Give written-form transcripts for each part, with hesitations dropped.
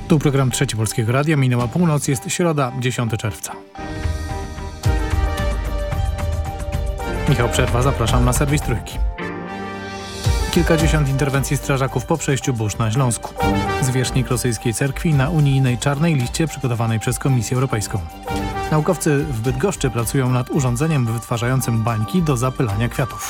Tu program Trzeci Polskiego Radia. Minęła północ, jest środa, 10 czerwca. Michał Przerwa, zapraszam na serwis Trójki. Kilkadziesiąt interwencji strażaków po przejściu burz na Śląsku. Zwierzchnik rosyjskiej cerkwi na unijnej czarnej liście przygotowanej przez Komisję Europejską. Naukowcy w Bydgoszczy pracują nad urządzeniem wytwarzającym bańki do zapylania kwiatów.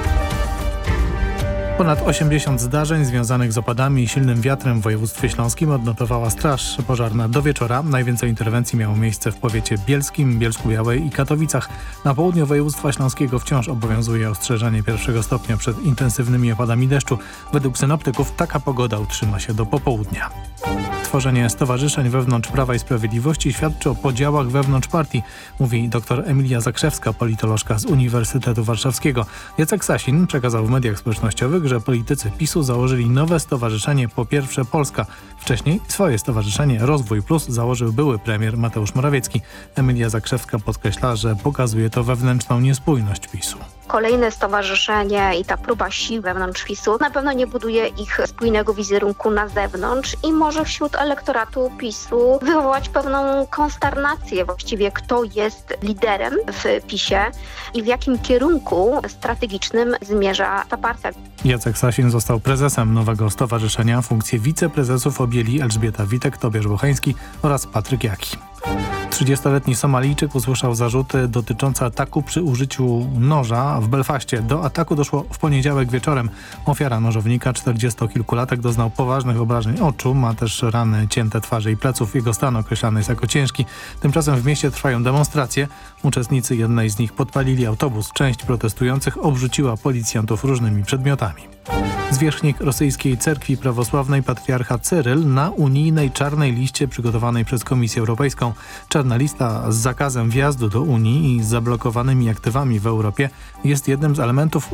Ponad 80 zdarzeń związanych z opadami i silnym wiatrem w województwie śląskim odnotowała Straż Pożarna do wieczora. Najwięcej interwencji miało miejsce w powiecie bielskim, Bielsku-Białej i Katowicach. Na południu województwa śląskiego wciąż obowiązuje ostrzeżenie pierwszego stopnia przed intensywnymi opadami deszczu. Według synoptyków taka pogoda utrzyma się do popołudnia. Tworzenie stowarzyszeń wewnątrz Prawa i Sprawiedliwości świadczy o podziałach wewnątrz partii, mówi dr Emilia Zakrzewska, politolożka z Uniwersytetu Warszawskiego. Jacek Sasin przekazał w mediach społecznościowych, że politycy PiS-u założyli nowe stowarzyszenie Po Pierwsze Polska. Wcześniej swoje stowarzyszenie Rozwój Plus założył były premier Mateusz Morawiecki. Emilia Zakrzewska podkreśla, że pokazuje to wewnętrzną niespójność PiS-u. Kolejne stowarzyszenie i ta próba sił wewnątrz PiS-u na pewno nie buduje ich spójnego wizerunku na zewnątrz i może wśród elektoratu PiS-u wywołać pewną konsternację właściwie, kto jest liderem w PiS-ie i w jakim kierunku strategicznym zmierza ta partia. Jacek Sasin został prezesem nowego stowarzyszenia. Funkcję wiceprezesów objęli Elżbieta Witek, Tobiasz Bocheński oraz Patryk Jaki. 30-letni Somalijczyk usłyszał zarzuty dotyczące ataku przy użyciu noża w Belfaście. Do ataku doszło w poniedziałek wieczorem. Ofiara nożownika, 40-kilkulatek, doznał poważnych obrażeń oczu. Ma też rany cięte twarzy i pleców. Jego stan określany jest jako ciężki. Tymczasem w mieście trwają demonstracje. Uczestnicy jednej z nich podpalili autobus. Część protestujących obrzuciła policjantów różnymi przedmiotami. Zwierzchnik rosyjskiej cerkwi prawosławnej patriarcha Cyryl na unijnej czarnej liście przygotowanej przez Komisję Europejską. Czarna lista z zakazem wjazdu do Unii i z zablokowanymi aktywami w Europie jest jednym z elementów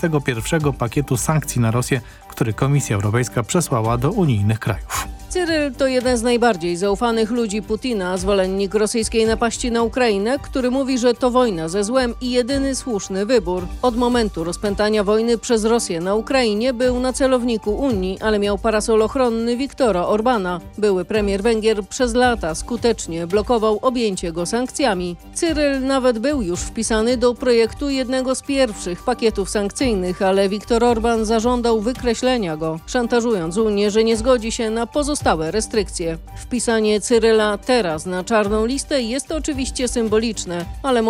21 pakietu sankcji na Rosję, który Komisja Europejska przesłała do unijnych krajów. Cyryl to jeden z najbardziej zaufanych ludzi Putina, zwolennik rosyjskiej napaści na Ukrainę, który mówi, że to wojna ze złem i jedyny słuszny wybór. Od momentu rozpętania wojny przez Rosję na Ukrainie był na celowniku Unii, ale miał parasol ochronny Viktora Orbana. Były premier Węgier przez lata skutecznie blokował objęcie go sankcjami. Cyryl nawet był już wpisany do projektu jednego z pierwszych pakietów sankcyjnych, ale Viktor Orban zażądał wykreślenia go, szantażując Unię, że nie zgodzi się na pozostałe restrykcje. Wpisanie Cyryla teraz na czarną listę jest oczywiście symboliczne, ale